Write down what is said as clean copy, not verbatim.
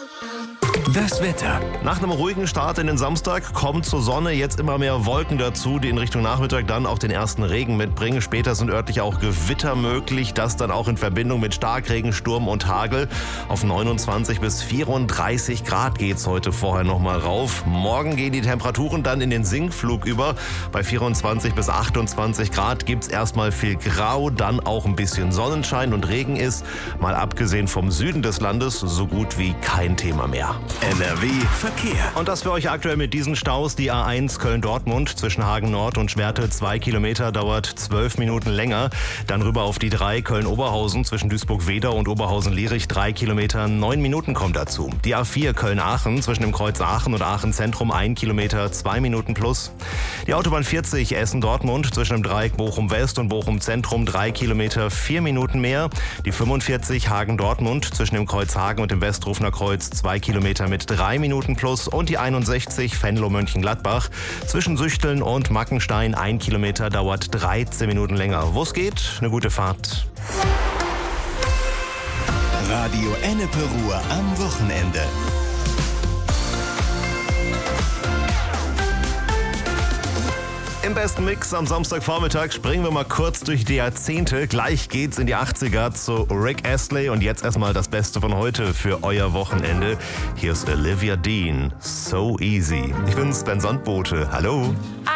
Das Wetter. Nach einem ruhigen Start in den Samstag kommt zur Sonne jetzt immer mehr Wolken dazu, die in Richtung Nachmittag dann auch den ersten Regen mitbringen. Später sind örtlich auch Gewitter möglich, das dann auch in Verbindung mit Starkregen, Sturm und Hagel. Auf 29 bis 34 Grad geht's heute vorher nochmal rauf. Morgen gehen die Temperaturen dann in den Sinkflug über. Bei 24 bis 28 Grad gibt's erstmal viel Grau, dann auch ein bisschen Sonnenschein und Regen ist, mal abgesehen vom Süden des Landes, so gut wie kein Thema mehr. NRW Verkehr. Und das für euch aktuell mit diesen Staus. Die A1 Köln-Dortmund zwischen Hagen Nord und Schwerte 2 Kilometer dauert 12 Minuten länger. Dann rüber auf die 3 Köln-Oberhausen zwischen Duisburg-Wedau und Oberhausen-Lierich 3 Kilometer, 9 Minuten kommt dazu. Die A4 Köln-Aachen zwischen dem Kreuz Aachen und Aachen Zentrum 1 Kilometer, 2 Minuten plus. Die Autobahn 40 Essen-Dortmund zwischen dem Dreieck Bochum-West und Bochum-Zentrum 3 Kilometer, 4 Minuten mehr. Die 45 Hagen-Dortmund zwischen dem Kreuz Hagen und dem Westrufener Kreuz 2 Kilometer mit 3 Minuten plus und die 61 Venlo-Mönchengladbach zwischen Süchteln und Mackenstein 1 Kilometer dauert 13 Minuten länger. Wo es geht, eine gute Fahrt. Radio Ennepe Ruhr am Wochenende. Im besten Mix am Samstagvormittag springen wir mal kurz durch die Jahrzehnte. Gleich geht's in die 80er zu Rick Astley und jetzt erstmal das Beste von heute für euer Wochenende. Hier ist Olivia Dean, So Easy. Ich bin's, Ben Sandbote. Hallo.